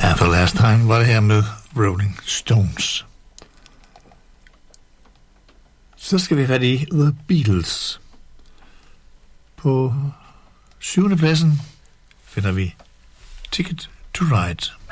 For Last Time var det her med Rolling Stones. Så skal vi have fat i The Beatles. På 7. pladsen finder vi Ticket to Ride.